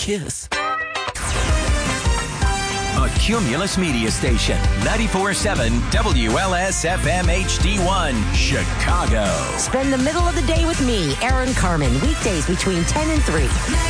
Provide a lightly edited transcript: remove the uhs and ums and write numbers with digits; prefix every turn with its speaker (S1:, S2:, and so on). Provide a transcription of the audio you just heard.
S1: kiss.
S2: A Cumulus Media Station, 94.7 WLS-FM HD1, Chicago.
S3: Spend the middle of the day with me, Aaron Carmen, weekdays between 10 and 3.